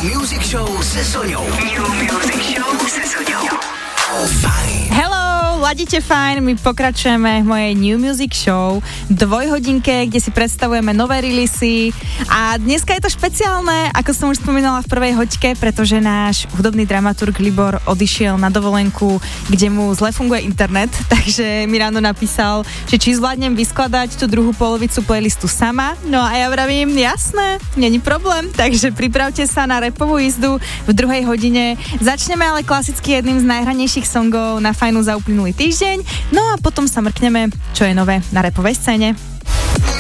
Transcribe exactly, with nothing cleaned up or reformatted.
Music Show se Soňou. New Music Show se Soňou. Fajn. Hello, ladíte fajn, my pokračujeme v mojej New Music Show, dvojhodinke, kde si predstavujeme nové releasy a dneska je to špeciálne, ako som už spomínala v prvej hoďke, pretože náš hudobný dramaturg Libor odišiel na dovolenku, kde mu zle funguje internet, takže mi ráno napísal, že či zvládnem vyskladať tú druhú polovicu playlistu sama, no a ja vravím, jasné, není problém, takže pripravte sa na rapovú jízdu v druhej hodine. Začneme ale klasicky jedným z najhranejších songov na Fajnu za uplynulý týždeň, no a potom sa mrkneme, čo je nové na rapovej scéne.